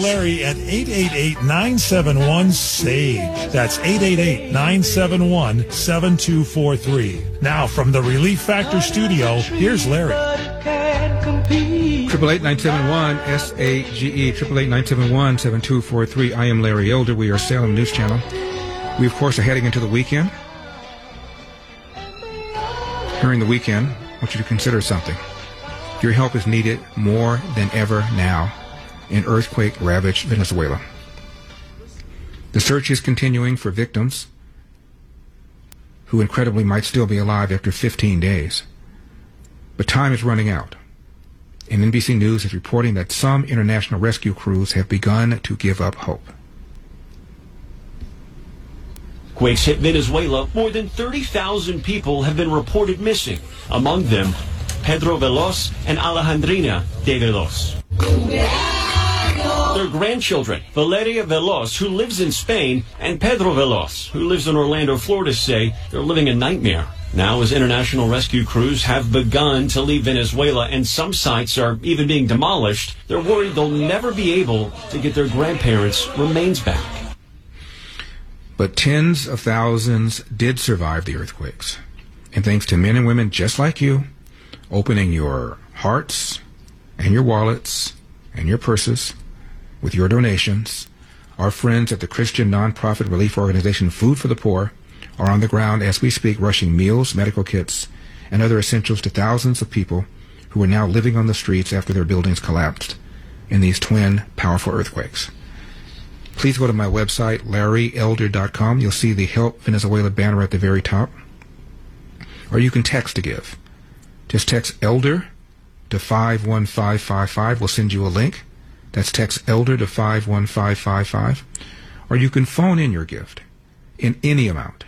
Larry at 888-971-SAGE. That's 888-971-7243. Now from the Relief Factor studio, here's Larry. 888-971-SAGE, 888-971-7243. I am Larry Elder. We are Salem News Channel. We, of course, are heading into the weekend. During the weekend, I want you to consider something. Your help is needed more than ever now in earthquake-ravaged Venezuela. The search is continuing for victims who incredibly might still be alive after 15 days. But time is running out. And NBC News is reporting that some international rescue crews have begun to give up hope. Quakes hit Venezuela. More than 30,000 people have been reported missing. Among them, Pedro Veloz and Alejandrina de Veloz. Their grandchildren, Valeria Veloz, who lives in Spain, and Pedro Veloz, who lives in Orlando, Florida, say they're living a nightmare. Now, as international rescue crews have begun to leave Venezuela and some sites are even being demolished, they're worried they'll never be able to get their grandparents' remains back. But tens of thousands did survive the earthquakes. And thanks to men and women just like you, opening your hearts and your wallets and your purses with your donations, our friends at the Christian nonprofit relief organization Food for the Poor are on the ground as we speak, rushing meals, medical kits, and other essentials to thousands of people who are now living on the streets after their buildings collapsed in these twin powerful earthquakes. Please go to my website, LarryElder.com. You'll see the Help Venezuela banner at the very top. Or you can text to give. Just text ELDER to 51555. We'll send you a link. That's text ELDER to 51555. Or you can phone in your gift in any amount.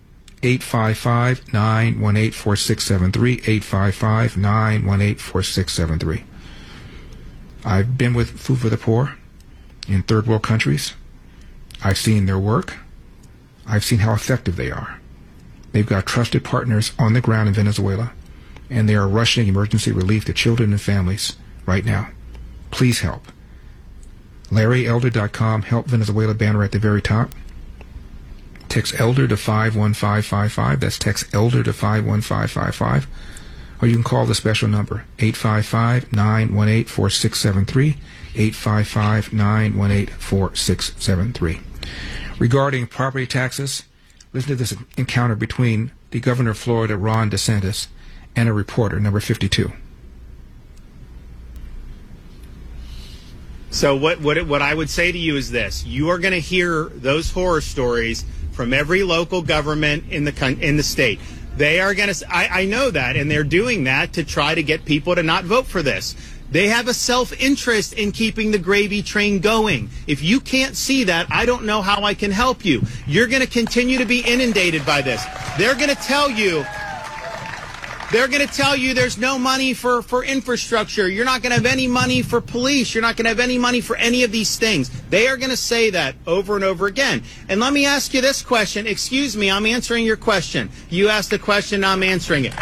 855-918-4673, 855-918-4673. I've been with Food for the Poor in third world countries. I've seen their work. I've seen how effective they are. They've got trusted partners on the ground in Venezuela, and they are rushing emergency relief to children and families right now. Please help. LarryElder.com, Help Venezuela banner at the very top. Text ELDER to 51555. That's text ELDER to 51555. Or you can call the special number, 855-918-4673, 855-918-4673. Regarding property taxes, listen to this encounter between the governor of Florida, Ron DeSantis, and a reporter, number 52. So what I would say to you is this: you are going to hear those horror stories from every local government in the state. They are going to. I know that, and they're doing that to try to get people to not vote for this. They have a self-interest in keeping the gravy train going. If you can't see that, I don't know how I can help you. You're going to continue to be inundated by this. They're going to tell you there's no money for infrastructure. You're not going to have any money for police. You're not going to have any money for any of these things. They are going to say that over and over again. And let me ask you this question. Excuse me, I'm answering your question. You asked the question, I'm answering it.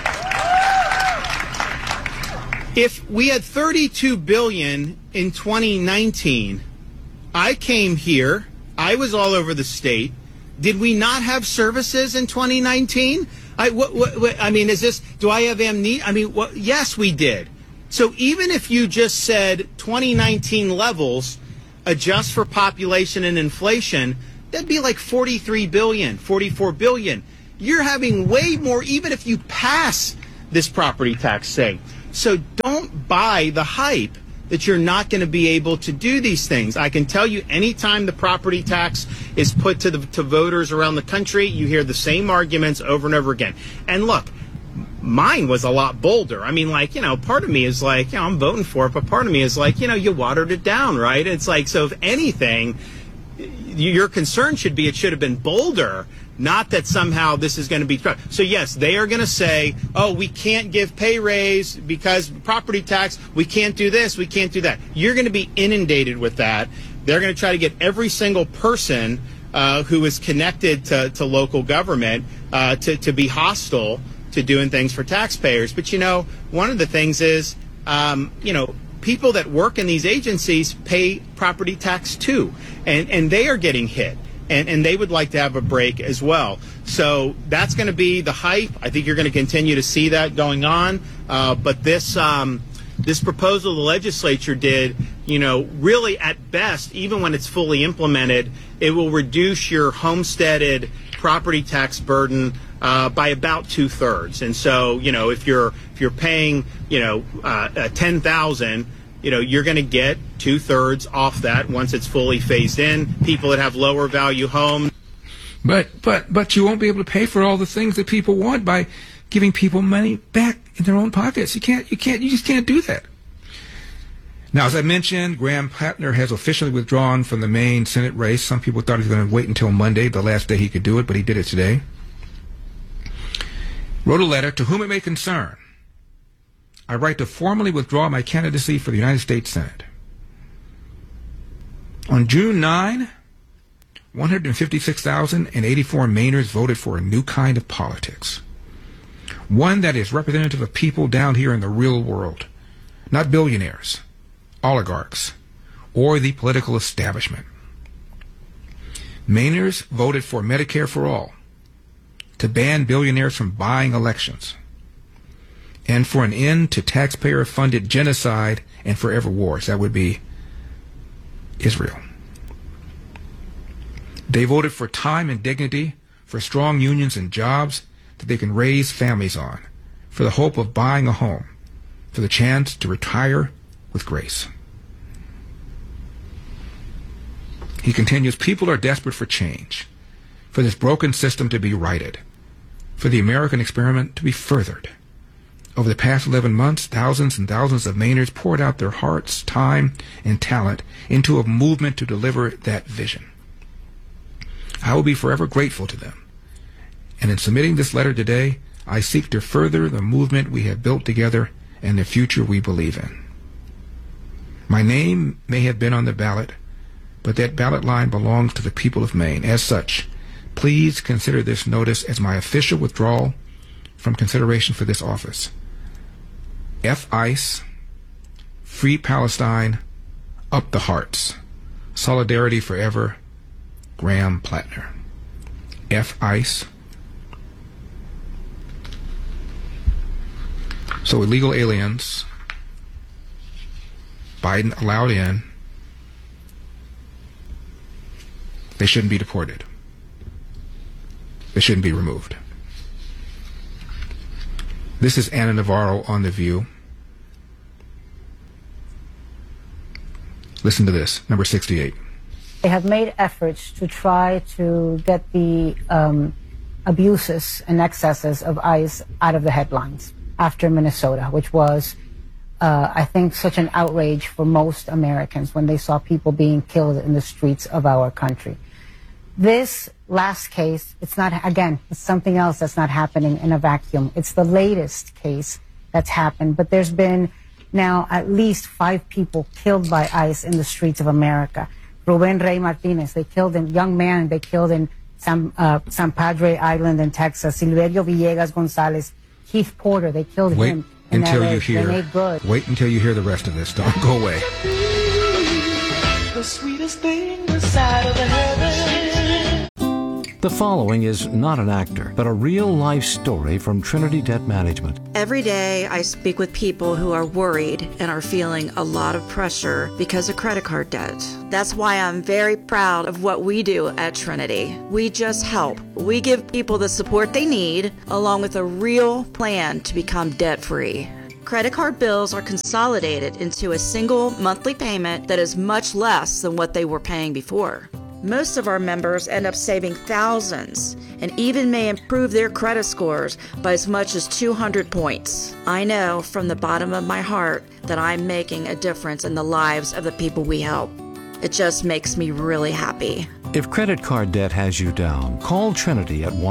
If we had $32 billion in 2019, I came here, I was all over the state. Did we not have services in 2019? Is this, do I have amnesia? Yes, we did. So even if you just said 2019 levels, adjust for population and inflation, that'd be like 43 billion, 44 billion. You're having way more, even if you pass this property tax, say. So don't buy the hype that you're not going to be able to do these things. I can tell you, anytime the property tax is put to voters around the country, you hear the same arguments over and over again. And look, mine was a lot bolder. Part of me is like, I'm voting for it, but part of me is like, you watered it down, right? It's like, so if anything, your concern should be it should have been bolder. Not that somehow this is going to be... So, yes, they are going to say, oh, we can't give pay raise because property tax, we can't do this, we can't do that. You're going to be inundated with that. They're going to try to get every single person who is connected to local government to be hostile to doing things for taxpayers. But, one of the things is, people that work in these agencies pay property tax too, and they are getting hit. And they would like to have a break as well. So that's going to be the hype. I think you're going to continue to see that going on. But this proposal the legislature did, really at best, even when it's fully implemented, it will reduce your homesteaded property tax burden by about 2/3. And so, if you're paying, $10,000. You're going to get 2/3 off that once it's fully phased in. People that have lower value homes. But you won't be able to pay for all the things that people want by giving people money back in their own pockets. You just can't do that. Now, as I mentioned, Graham Plattner has officially withdrawn from the Maine Senate race. Some people thought he was going to wait until Monday, the last day he could do it, but he did it today. Wrote a letter, to whom it may concern. I write to formally withdraw my candidacy for the United States Senate. On June 9, 156,084 Mainers voted for a new kind of politics. One that is representative of people down here in the real world, not billionaires, oligarchs, or the political establishment. Mainers voted for Medicare for all, to ban billionaires from buying elections, and for an end to taxpayer-funded genocide and forever wars. That would be Israel. They voted for time and dignity, for strong unions and jobs that they can raise families on, for the hope of buying a home, for the chance to retire with grace. He continues, people are desperate for change, for this broken system to be righted, for the American experiment to be furthered. Over the past 11 months, thousands and thousands of Mainers poured out their hearts, time, and talent into a movement to deliver that vision. I will be forever grateful to them. And in submitting this letter today, I seek to further the movement we have built together and the future we believe in. My name may have been on the ballot, but that ballot line belongs to the people of Maine. As such, please consider this notice as my official withdrawal from consideration for this office. F-ICE, Free Palestine, Up the Hearts. Solidarity forever, Graham Plattner. F-ICE. So illegal aliens, Biden allowed in, they shouldn't be deported. They shouldn't be removed. This is Ana Navarro on The View. Listen to this, number 68. They have made efforts to try to get the abuses and excesses of ICE out of the headlines after Minnesota, which was, I think, such an outrage for most Americans when they saw people being killed in the streets of our country. This last case, it's not, again, it's something else that's not happening in a vacuum. It's the latest case that's happened, but there's been now at least 5 people killed by ICE in the streets of America. Ruben Rey Martinez, they killed him, young man, they killed in San Padre Island in Texas. Silverio Villegas Gonzalez, Keith Porter, they killed him in until LA. you hear, wait until you hear the rest of this. Don't go away. The sweetest thing this side of the heaven. The following is not an actor, but a real-life story from Trinity Debt Management. Every day I speak with people who are worried and are feeling a lot of pressure because of credit card debt. That's why I'm very proud of what we do at Trinity. We just help. We give people the support they need, along with a real plan to become debt-free. Credit card bills are consolidated into a single monthly payment that is much less than what they were paying before. Most of our members end up saving thousands and even may improve their credit scores by as much as 200 points. I know from the bottom of my heart that I'm making a difference in the lives of the people we help. It just makes me really happy. If credit card debt has you down, call Trinity at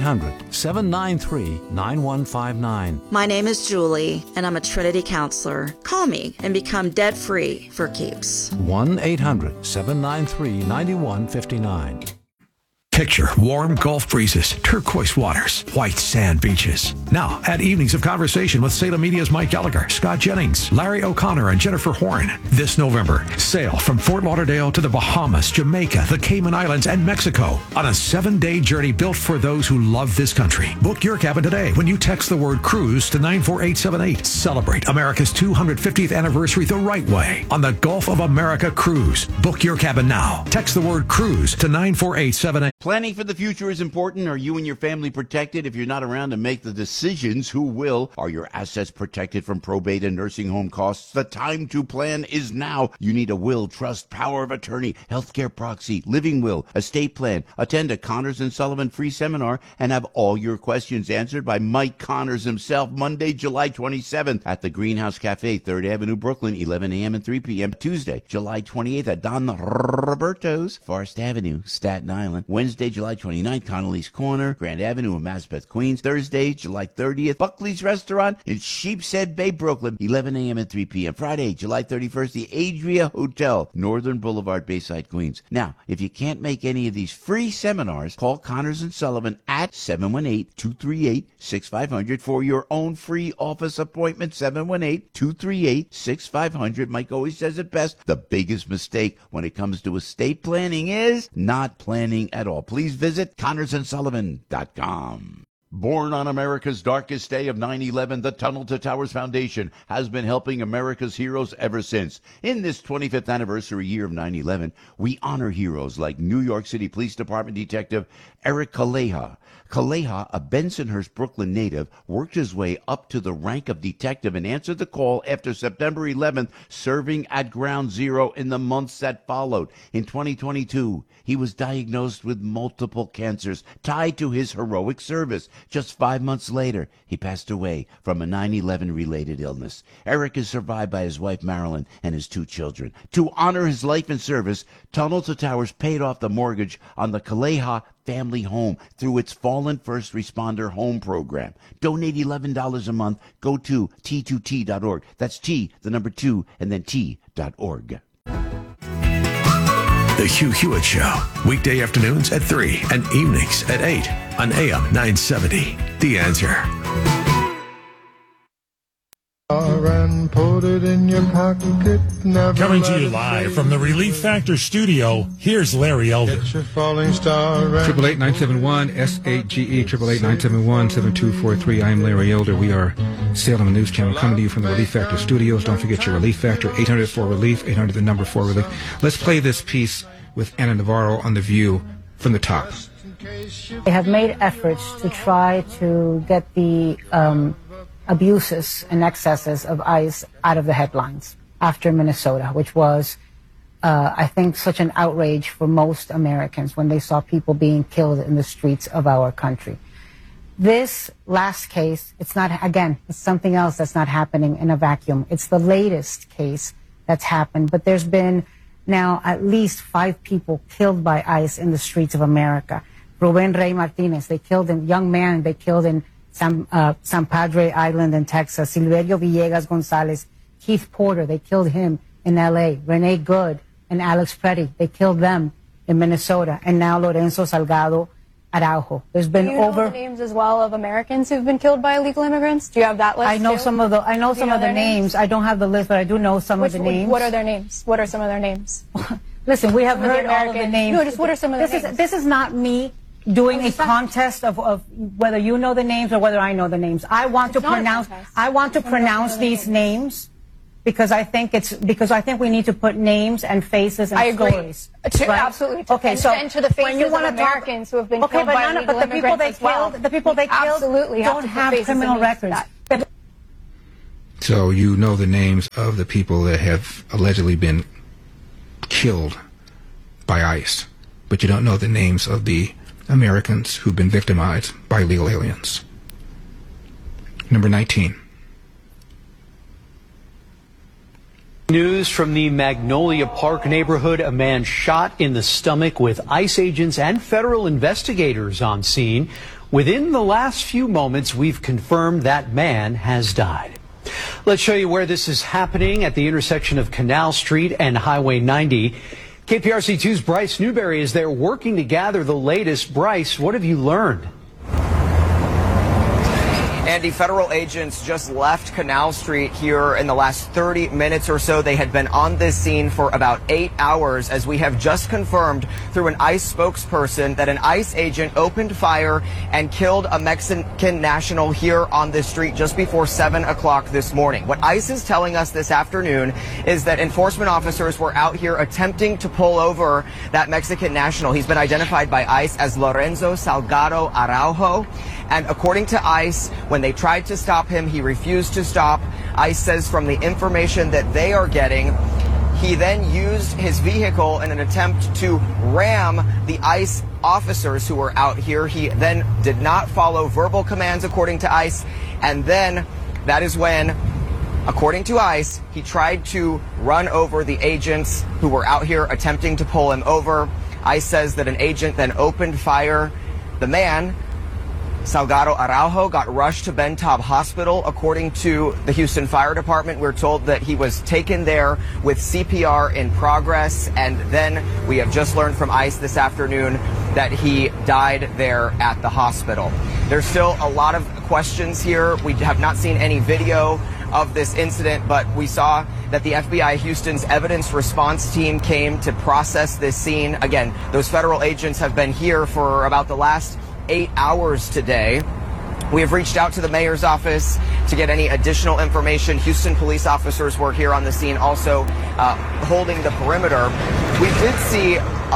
1-800-793-9159. My name is Julie, and I'm a Trinity counselor. Call me and become debt-free for keeps. 1-800-793-9159. Picture warm Gulf breezes, turquoise waters, white sand beaches. Now, add evenings of conversation with Salem Media's Mike Gallagher, Scott Jennings, Larry O'Connor, and Jennifer Horn. This November, sail from Fort Lauderdale to the Bahamas, Jamaica, the Cayman Islands, and Mexico on a 7-day journey built for those who love this country. Book your cabin today when you text the word cruise to 94878. Celebrate America's 250th anniversary the right way on the Gulf of America Cruise. Book your cabin now. Text the word cruise to 94878. Planning for the future is important. Are you and your family protected? If you're not around to make the decisions, who will? Are your assets protected from probate and nursing home costs? The time to plan is now. You need a will, trust, power of attorney, healthcare proxy, living will, estate plan. Attend a Connors & Sullivan free seminar and have all your questions answered by Mike Connors himself, Monday, July 27th at the Greenhouse Cafe, 3rd Avenue, Brooklyn, 11 a.m. and 3 p.m. Tuesday, July 28th at Don Roberto's, Forest Avenue, Staten Island. Wednesday, July 29th, Connolly's Corner, Grand Avenue in Maspeth, Queens. Thursday, July 30th, Buckley's Restaurant in Sheepshead Bay, Brooklyn, 11 a.m. and 3 p.m. Friday, July 31st, the Adria Hotel, Northern Boulevard, Bayside, Queens. Now, if you can't make any of these free seminars, call Connors & Sullivan at 718-238-6500 for your own free office appointment. 718-238-6500. Mike always says it best. The biggest mistake when it comes to estate planning is not planning at all. Please visit ConnorsandSullivan.com. Born on America's darkest day of 9/11, the Tunnel to Towers Foundation has been helping America's heroes ever since. In this 25th anniversary year of 9/11, we honor heroes like New York City Police Department Detective Eric Kaleha. Kaleha, a Bensonhurst, Brooklyn native, worked his way up to the rank of detective and answered the call after September 11th, serving at Ground Zero in the months that followed. In 2022, he was diagnosed with multiple cancers tied to his heroic service. Just 5 months later, he passed away from a 9/11-related illness. Eric is survived by his wife, Marilyn, and his 2 children. To honor his life and service, Tunnel to Towers paid off the mortgage on the Kaleha family home through its Fallen First Responder Home Program. Donate $11 a month. Go to T2T.org. That's T, the number 2, and then T.org. The Hugh Hewitt Show, weekday afternoons at 3 and evenings at 8 on AM 970. The Answer. And put it in your pocket. Coming to you live from the Relief Factor studio, here's Larry Elder. 888-971-SAGE, 888-971-7243. I am Larry Elder. We are Salem News Channel coming to you from the Relief Factor studios. Don't forget your Relief Factor, 800-4RELIEF, 800 the number 4RELIEF. Let's play this piece with Anna Navarro on The View from the top. They have made efforts to try to get the abuses and excesses of ICE out of the headlines after Minnesota, which was, I think, such an outrage for most Americans when they saw people being killed in the streets of our country. This last case, it's not, again, it's something else that's not happening in a vacuum. It's the latest case that's happened, but there's been now at least 5 people killed by ICE in the streets of America. Ruben Rey Martinez, they killed a young man, they killed in San Padre Island in Texas. Silverio Villegas Gonzalez, Keith Porter, they killed him in L.A. Renee Good and Alex Preddy, they killed them in Minnesota. And now Lorenzo Salgado Araujo. There's been Do you know the names as well of Americans who've been killed by illegal immigrants? Do you have that list? I know too? some of the names. I don't have the list, but I do know some of the names. What are their names? What are some of their names? Listen, we have heard all of the names. No, just what are some of the names? This is not me doing a contest of whether you know the names or whether I know the names. I want to pronounce these names because I think we need to put names and faces and stories. I agree. Right? Absolutely. Okay, so and to the faces of Americans who have been killed by illegal immigrants as well. The people they killed don't have criminal records. So you know the names of the people that have allegedly been killed by ICE, but you don't know the names of the Americans who've been victimized by illegal aliens. Number 19. News from the Magnolia Park neighborhood. A man shot in the stomach with ICE agents and federal investigators on scene. Within the last few moments, we've confirmed that man has died. Let's show you where this is happening at the intersection of Canal Street and Highway 90. KPRC2's Bryce Newberry is there working to gather the latest. Bryce, what have you learned? Andy, federal agents just left Canal Street here in the last 30 minutes or so. They had been on this scene for about 8 hours, as we have just confirmed through an ICE spokesperson that an ICE agent opened fire and killed a Mexican national here on this street just before 7 o'clock this morning. What ICE is telling us this afternoon is that enforcement officers were out here attempting to pull over that Mexican national. He's been identified by ICE as Lorenzo Salgado Araujo. And according to ICE, when they tried to stop him, he refused to stop. ICE says from the information that they are getting, he then used his vehicle in an attempt to ram the ICE officers who were out here. He then did not follow verbal commands, according to ICE. And then that is when, according to ICE, he tried to run over the agents who were out here attempting to pull him over. ICE says that an agent then opened fire. The man, Salgado Araujo, got rushed to Ben Taub Hospital. According to the Houston Fire Department, we're told that he was taken there with CPR in progress. And then we have just learned from ICE this afternoon that he died there at the hospital. There's still a lot of questions here. We have not seen any video of this incident, but we saw that the FBI Houston's evidence response team came to process this scene. Again, those federal agents have been here for about the last 8 hours today. We have reached out to the mayor's office to get any additional information. Houston police officers were here on the scene also holding the perimeter. We did see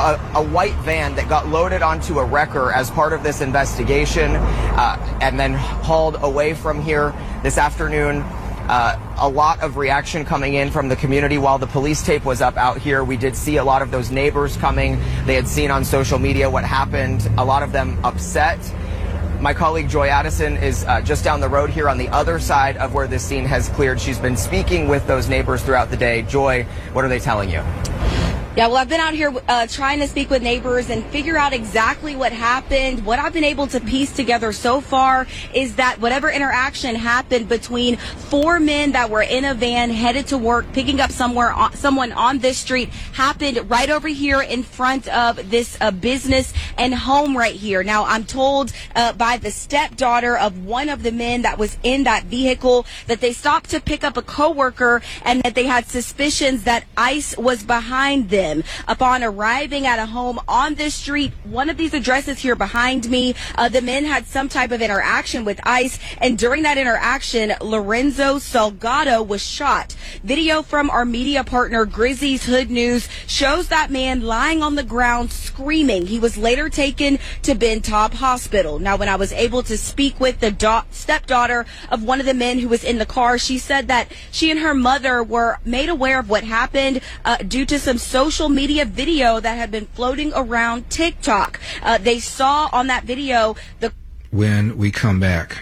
a white van that got loaded onto a wrecker as part of this investigation and then hauled away from here this afternoon. A lot of reaction coming in from the community while the police tape was up out here. We did see a lot of those neighbors coming. They had seen on social media what happened. A lot of them upset. My colleague Joy Addison is just down the road here on the other side of where this scene has cleared. She's been speaking with those neighbors throughout the day. Joy, what are they telling you? Yeah, well, I've been out here trying to speak with neighbors and figure out exactly what happened. What I've been able to piece together so far is that whatever interaction happened between four men that were in a van headed to work, picking up someone on this street, happened right over here in front of this business and home right here. Now, I'm told by the stepdaughter of one of the men that was in that vehicle that they stopped to pick up a coworker and that they had suspicions that ICE was behind them. Upon arriving at a home on this street, one of these addresses here behind me, the men had some type of interaction with ICE, and during that interaction, Lorenzo Salgado was shot. Video from our media partner Grizzly's Hood News shows that man lying on the ground screaming. He was later taken to Ben Taub Hospital. Now, when I was able to speak with the stepdaughter of one of the men who was in the car, she said that she and her mother were made aware of what happened due to some social media video that had been floating around TikTok. They saw on that video the... When we come back,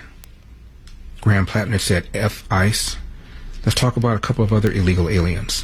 Graham Plattner said, F ICE. Let's talk about a couple of other illegal aliens.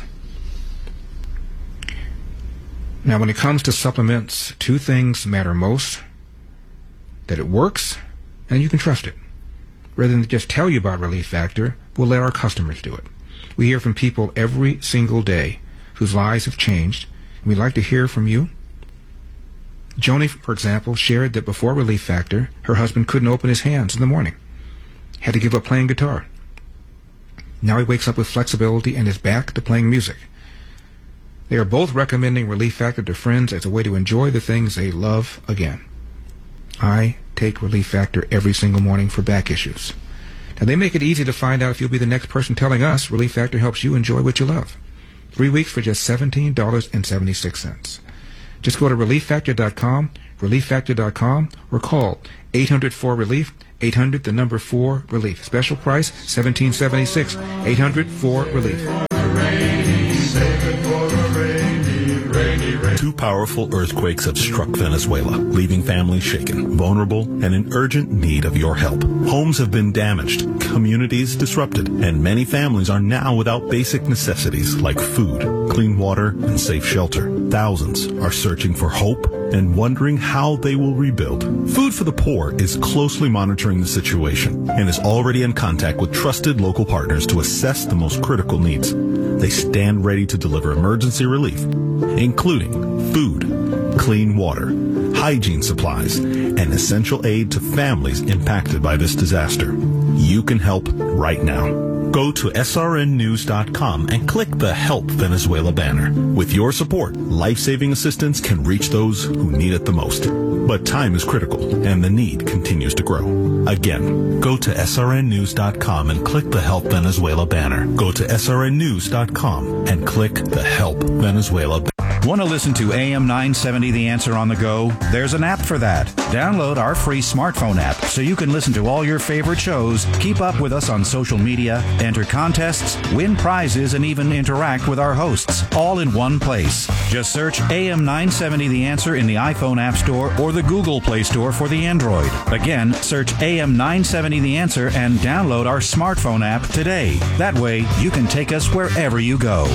Now, when it comes to supplements, two things matter most: that it works and you can trust it. Rather than just tell you about Relief Factor, we'll let our customers do it. We hear from people every single day whose lives have changed, and we'd like to hear from you. Joni, for example, shared that before Relief Factor, her husband couldn't open his hands in the morning. Had to give up playing guitar. Now he wakes up with flexibility and is back to playing music. They are both recommending Relief Factor to friends as a way to enjoy the things they love again. I take Relief Factor every single morning for back issues. Now, they make it easy to find out if you'll be the next person telling us Relief Factor helps you enjoy what you love. 3 weeks for just $17.76. Just go to ReliefFactor.com, ReliefFactor.com, or call 800-4-RELIEF, 800 the number 4-RELIEF. Special price $17.76, 800-4-RELIEF. Two powerful earthquakes have struck Venezuela, leaving families shaken, vulnerable, and in urgent need of your help. Homes have been damaged, communities disrupted, and many families are now without basic necessities like food, clean water, and safe shelter. Thousands are searching for hope and wondering how they will rebuild. Food for the Poor is closely monitoring the situation and is already in contact with trusted local partners to assess the most critical needs. They stand ready to deliver emergency relief, including food, clean water, hygiene supplies, and essential aid to families impacted by this disaster. You can help right now. Go to srnnews.com and click the Help Venezuela banner. With your support, life-saving assistance can reach those who need it the most. But time is critical, and the need continues to grow. Again, go to srnnews.com and click the Help Venezuela banner. Go to srnnews.com and click the Help Venezuela banner. Want to listen to AM 970 The Answer on the go? There's an app for that. Download our free smartphone app so you can listen to all your favorite shows, keep up with us on social media, enter contests, win prizes, and even interact with our hosts, all in one place. Just search AM 970 The Answer in the iPhone App Store or the Google Play Store for the Android. Again, search AM 970 The Answer and download our smartphone app today. That way, you can take us wherever you go.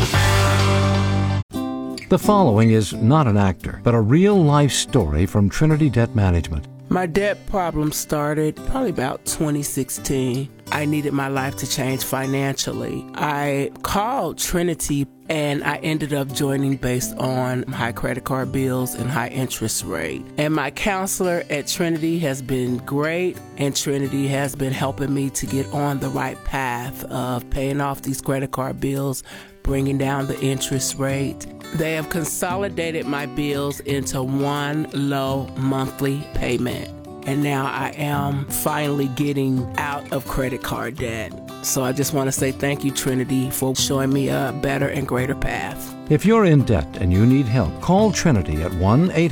The following is not an actor, but a real-life story from Trinity Debt Management. My debt problem started probably about 2016. I needed my life to change financially. I called Trinity and I ended up joining based on high credit card bills and high interest rate. And my counselor at Trinity has been great, and Trinity has been helping me to get on the right path of paying off these credit card bills, bringing down the interest rate. They have consolidated my bills into one low monthly payment. And now I am finally getting out of credit card debt. So I just want to say thank you, Trinity, for showing me a better and greater path. If you're in debt and you need help, call Trinity at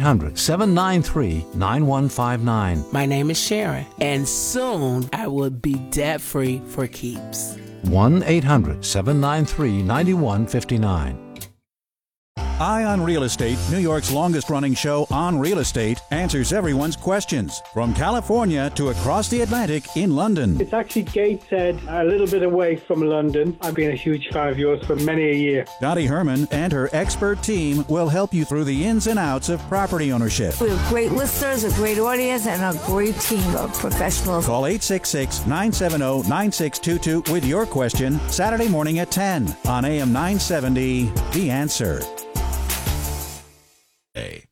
1-800-793-9159. My name is Sharon, and soon I will be debt-free for keeps. 1-800-793-9159. Eye on Real Estate, New York's longest-running show on real estate, answers everyone's questions. From California to across the Atlantic in London. It's actually Gateshead, a little bit away from London. I've been a huge fan of yours for many a year. Dottie Herman and her expert team will help you through the ins and outs of property ownership. We have great listeners, a great audience, and a great team of professionals. Call 866-970-9622 with your question Saturday morning at 10 on AM 970, The Answer. A.